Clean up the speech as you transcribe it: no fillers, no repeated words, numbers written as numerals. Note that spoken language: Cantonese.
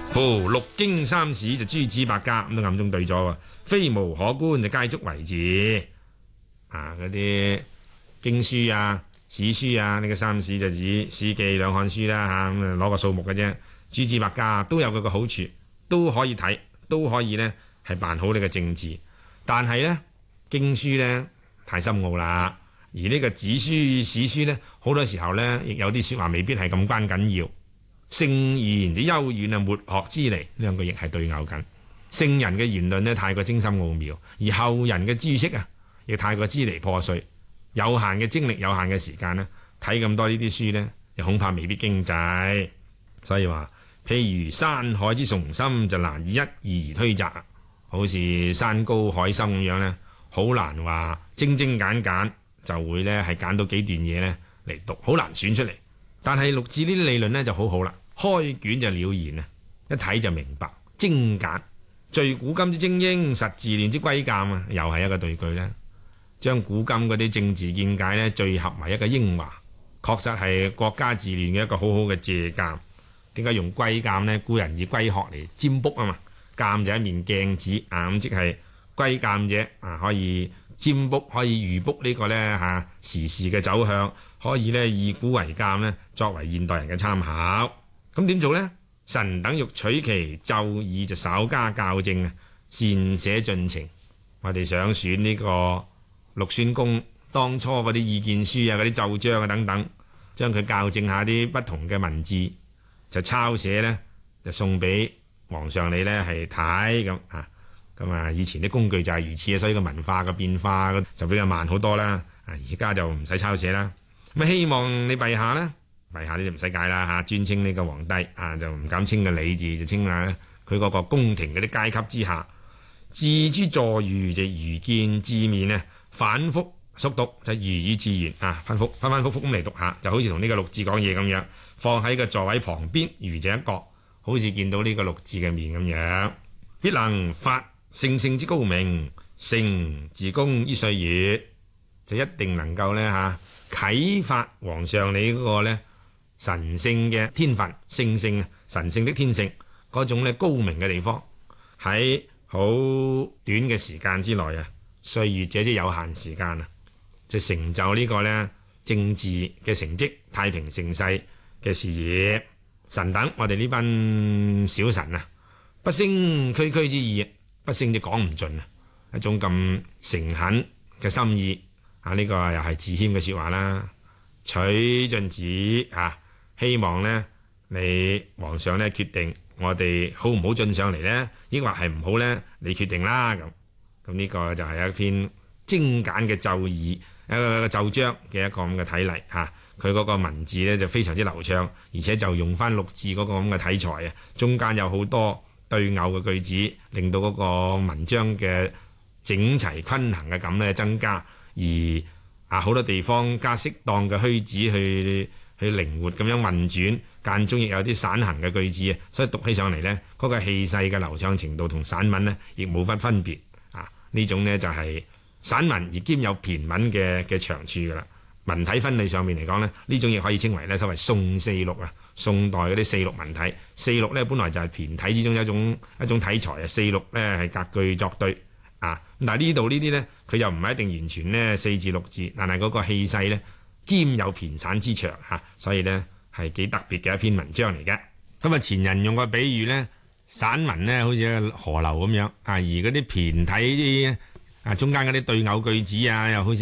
夫六經三史就諸子百家咁都暗中對咗喎，非無可觀就皆足為治。嗰啲經書啊、史書啊，呢個三史就指史記兩漢書啦咁攞個數目嘅啫。諸子百家都有佢個好處，都可以睇，都可以呢係辦好呢個政治。但係呢，經書呢太深奧啦，而呢個子書史書呢，好多時候呢亦有啲說話未必係咁關緊要。聖賢之幽遠啊，沒學之離，兩個亦係對拗緊。聖人嘅言論呢太過精深奧妙，而後人嘅知識啊亦太過支離破碎。有限嘅精力，有限嘅時間呢，睇咁多呢啲書呢，又恐怕未必經濟。所以話，譬如山海之崇深，就難以一二而推責。好似山高海深咁樣呢，好難話精精簡簡就會呢係揀到幾段嘢呢嚟讀，好難選出嚟。但係陸贄呢啲理論呢就好好啦，開卷就了然啊，一睇就明白，精簡。聚古今之精英，實治亂之歸鑑啊，又係一個對句呢，將古今嗰啲政治見解呢聚合為一個英華，確實係國家治亂嘅一個好好嘅借鑑。點解用歸鑑呢？古人以龜殼嚟占卜啊嘛，鑑就一面鏡子啊，咁即係歸鑑者啊，可以占卜，可以預卜呢個呢時事嘅走向，可以呢以古為鑑呢，作為現代人嘅參考。咁點做呢？臣等欲取其奏議，就稍加校正啊，善寫進程。我哋想選呢個陸孫公當初嗰啲意見書啊、嗰啲奏章啊等等，將佢校正下啲不同嘅文字，就抄寫呢，就送俾皇上你呢係睇咁啊。咁啊，以前啲工具就係如此啊，所以個文化嘅變化就比較慢好多啦。而家就唔使抄寫啦。咁希望你陛下呢，陛下你就唔使解啦，專稱呢個皇帝就唔敢稱個李字，就稱下佢嗰個宮廷嗰啲階級之下，自諸座御就愚見字面呢，反覆速讀就如語自言反覆咁嚟讀下，就好似同呢個陸贄講嘢咁樣，放喺個座位旁邊，愚者一角，好似見到呢個陸贄嘅面咁樣，必能發聖之高明，成自公於歲月，就一定能夠呢啟發皇上你嗰個呢神聖嘅天分，聖神聖的天性嗰種呢高明嘅地方，喺好短嘅時間之內歲月者即有限時間就成就呢個呢政治嘅成績，太平盛世嘅事業。臣等我哋呢班小臣不勝區區之意，不勝就講唔盡一種咁誠懇嘅心意呢個又係自謙嘅說話啦。取進旨希望呢你皇上呢決定我哋好唔好進上嚟呢？抑或係唔好呢？你決定啦。咁呢個就係一篇精簡嘅奏議，一個奏章嘅一個咁嘅體例佢嗰個文字呢就非常之流暢，而且就用翻陸贄嗰個咁嘅體裁中間有好多對偶嘅句子，令到嗰個文章嘅整齊均衡嘅感呢增加，而好多地方加適當嘅虛指去靈活咁樣運轉，間中亦有啲散行嘅句子所以讀起上嚟呢，嗰個氣勢嘅流暢程度同散文呢亦冇乜分別呢種呢就係散文而兼有駢文嘅長處噶啦。文體分類上面嚟講呢，呢種亦可以稱為呢所謂宋四錄宋代嗰啲四錄文體。四錄呢本來就係駢體之中一種體裁四錄呢係隔句作對但係呢度呢啲呢，佢又唔係一定完全呢四字六字，但係嗰個氣勢呢兼有駢散之長所以呢係幾特別嘅一篇文章嚟嘅。咁前人用個比喻呢，散文呢好似河流咁樣而嗰啲駢體中間嗰啲對偶句子又好似